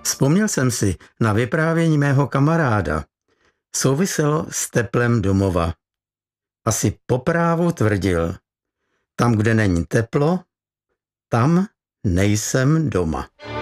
Vzpomněl jsem si na vyprávění mého kamaráda. Souviselo s teplem domova. Asi po právu tvrdil, tam, kde není teplo, tam nejsem doma.